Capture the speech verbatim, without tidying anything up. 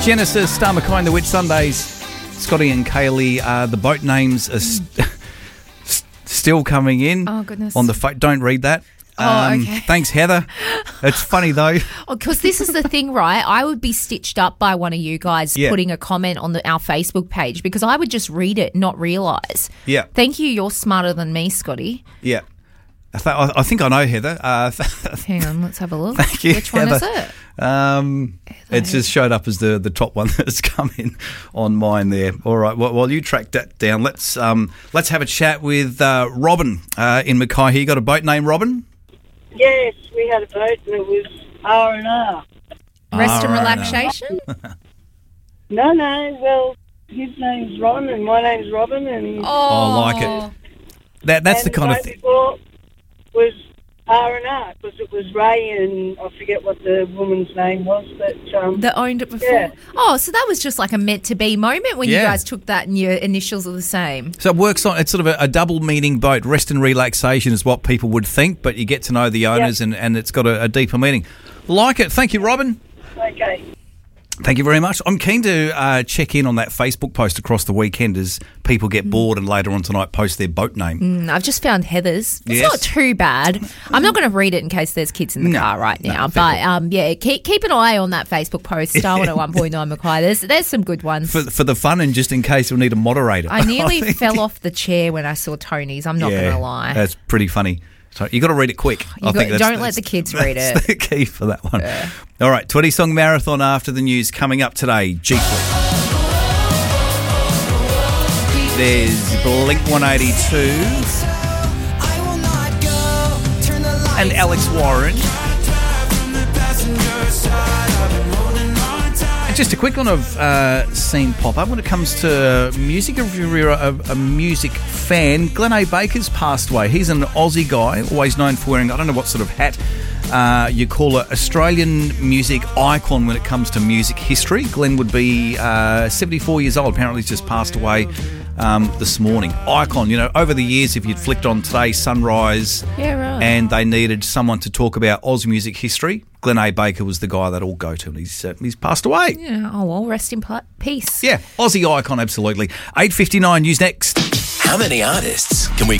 Genesis, Star McCoy and the Witch Sundays. Scotty and Kaylee, uh, the boat names are st- st- still coming in. Oh, goodness. On the phone. Don't read that. Oh, Um, okay. Thanks, Heather. It's funny, though. Because this is the thing, right? I would be stitched up by one of you guys Yeah. putting a comment on the, our Facebook page because I would just read it, not realise. Yeah. Thank you. You're smarter than me, Scotty. Yeah. I, th- I think I know, Heather. Uh, Hang on, let's have a look. Thank you, Which one Heather. is it? Um, it just showed up as the, the top one that's come in on mine there. All right, well, while you track that down, let's um, let's have a chat with uh, Robin uh, in Mackay. You got a boat name, Robin? Yes, we had a boat and it was R and R. Rest and R and R. relaxation? No, no, well, his name's Ron and my name's Robin and, Oh, I like it. That That's and the kind of boat thing. before was R and R because it was Ray and I forget what the woman's name was, but um, That owned it before? Yeah. Oh, so that was just like a meant-to-be moment when Yeah. you guys took that and your initials are the same. So it works on, it's sort of a, a double meaning boat. Rest and relaxation is what people would think, but you get to know the owners and, and it's got a, a deeper meaning. Like it. Thank you, Robin. okay. Thank you very much. I'm keen to uh, check in on that Facebook post across the weekend as people get bored and later on tonight post their boat name. Mm, I've just found Heather's. It's Yes. not too bad. I'm not going to read it in case there's kids in the No, car right no, now. fair but um, yeah, keep keep an eye on that Facebook post, Star one oh one point nine Mackay. There's, there's some good ones. For, for the fun and just in case we need a moderator. I nearly think. fell off the chair when I saw Tony's. I'm not Yeah, going to lie. That's pretty funny. So you got to read it quick. You I got- think that's, don't that's, let the kids read that's it. the key for that one. All right, twenty song marathon after the news coming up today. G Fleet. There's Blink one eighty-two and Alex Warren. Just a quick one I've uh, seen pop up when it comes to music. If you're a, a music fan, Glenn A. Baker's passed away. He's an Aussie guy, always known for wearing, I don't know what sort of hat uh, you call it, Australian music icon when it comes to music history. Glenn would be uh, seventy-four years old. Apparently he's just passed away um, this morning. Icon, you know, over the years, if you'd flicked on Today's Sunrise Yeah, right. and they needed someone to talk about Oz music history, Glenn A. Baker was the guy that all go to, and he's uh, he's passed away. Yeah, oh, well, rest in pl- peace. Yeah, Aussie icon, absolutely. eight fifty-nine, news next. How many artists can we